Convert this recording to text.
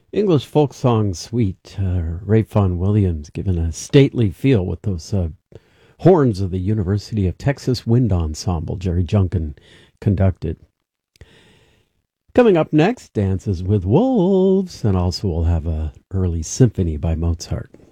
English folk song suite. Ralph Vaughan Williams given a stately feel with those horns of the University of Texas Wind Ensemble. Jerry Junkin conducted. Coming up next, Dances with Wolves, and also we'll have a early symphony by Mozart.